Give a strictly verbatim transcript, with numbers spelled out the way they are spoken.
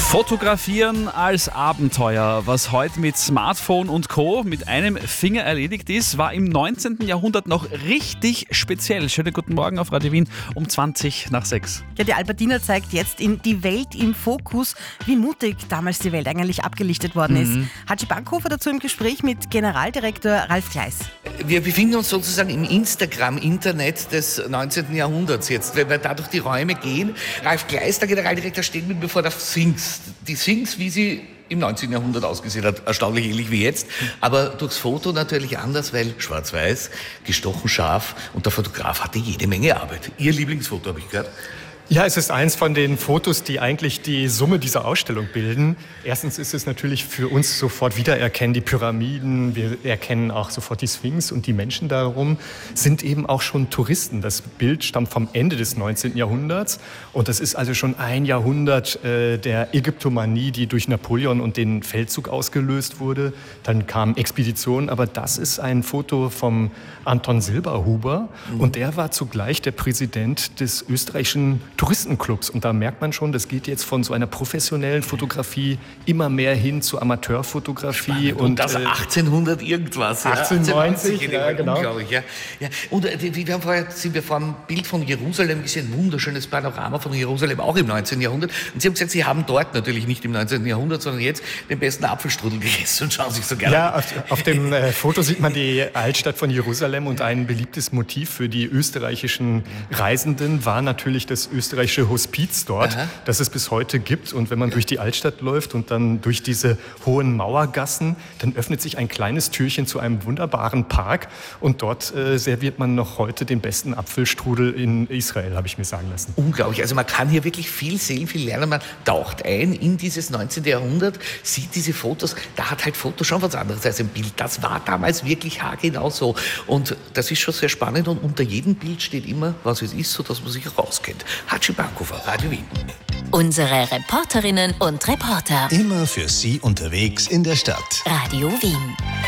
Fotografieren als Abenteuer, was heute mit Smartphone und Co. mit einem Finger erledigt ist, war im neunzehnten Jahrhundert noch richtig speziell. Schönen guten Morgen auf Radio Wien um zwanzig nach sechs. Ja, die Albertina zeigt jetzt in Die Welt im Fokus, wie mutig damals die Welt eigentlich abgelichtet worden ist. Mhm. Hatschi Bankhofer dazu im Gespräch mit Generaldirektor Ralf Gleis. Wir befinden uns sozusagen im Instagram-Internet des neunzehnten Jahrhunderts jetzt, wenn wir da durch die Räume gehen. Ralf Gleis, der Generaldirektor, steht mit mir vor der Sphinx. Die Sphinx, wie sie im neunzehnten Jahrhundert ausgesehen hat, erstaunlich ähnlich wie jetzt, aber durchs Foto natürlich anders, weil schwarz-weiß, gestochen scharf und der Fotograf hatte jede Menge Arbeit. Ihr Lieblingsfoto, habe ich gehört? Ja, es ist eins von den Fotos, die eigentlich die Summe dieser Ausstellung bilden. Erstens ist es natürlich für uns sofort wiedererkennen, die Pyramiden, wir erkennen auch sofort die Sphinx und die Menschen darum sind eben auch schon Touristen. Das Bild stammt vom Ende des neunzehnten Jahrhunderts und das ist also schon ein Jahrhundert äh, der Ägyptomanie, die durch Napoleon und den Feldzug ausgelöst wurde. Dann kamen Expeditionen, aber das ist ein Foto vom Anton Silberhuber mhm. und der war zugleich der Präsident des österreichischen Touristenclubs. Und da merkt man schon, das geht jetzt von so einer professionellen Fotografie immer mehr hin zur Amateurfotografie. Und, und das äh, achtzehnhundert irgendwas. achtzehnhundertneunzig, ja, ja, genau. Unglaublich, ja. Ja. Und äh, wir haben vorher, sind wir vor einem Bild von Jerusalem gesehen, ein wunderschönes Panorama von Jerusalem, auch im neunzehnten Jahrhundert. Und Sie haben gesagt, Sie haben dort natürlich nicht im neunzehnten Jahrhundert, sondern jetzt den besten Apfelstrudel gegessen und schauen sich so gerne Ja, auf, auf dem äh, Foto sieht man die Altstadt von Jerusalem und ein beliebtes Motiv für die österreichischen Reisenden war natürlich das österreichische Hospiz dort, Aha. das es bis heute gibt. Und wenn man ja. durch die Altstadt läuft und dann durch diese hohen Mauergassen, dann öffnet sich ein kleines Türchen zu einem wunderbaren Park. Und dort äh, serviert man noch heute den besten Apfelstrudel in Israel, habe ich mir sagen lassen. Unglaublich. Also man kann hier wirklich viel sehen, viel lernen. Man taucht ein in dieses neunzehnten Jahrhundert, sieht diese Fotos. Da hat halt Foto schon was anderes als ein Bild. Das war damals wirklich haargenau so. Und das ist schon sehr spannend. Und unter jedem Bild steht immer, was es ist, sodass man sich auch auskennt. Hatschi Bankhofer, Radio Wien. Unsere Reporterinnen und Reporter. Immer für Sie unterwegs in der Stadt. Radio Wien.